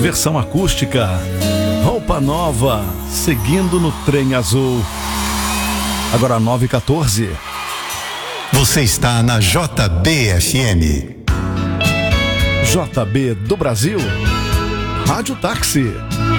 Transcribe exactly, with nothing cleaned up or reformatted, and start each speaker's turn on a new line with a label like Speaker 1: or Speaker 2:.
Speaker 1: versão acústica. Roupa Nova, seguindo no trem azul. Agora nove e quatorze.
Speaker 2: Você está na J B F M.
Speaker 1: J B do Brasil. Rádio Táxi.